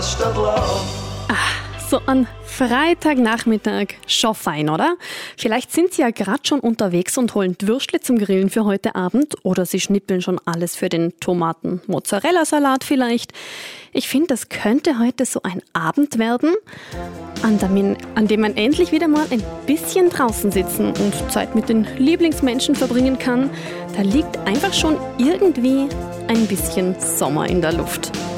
Haus statt Laub. So an Freitagnachmittag schon fein, oder? Vielleicht sind Sie ja gerade schon unterwegs und holen Würstle zum Grillen für heute Abend oder Sie schnippeln schon alles für den Tomaten-Mozzarella-Salat vielleicht. Ich finde, das könnte heute so ein Abend werden, an dem man endlich wieder mal ein bisschen draußen sitzen und Zeit mit den Lieblingsmenschen verbringen kann. Da liegt einfach schon irgendwie ein bisschen Sommer in der Luft.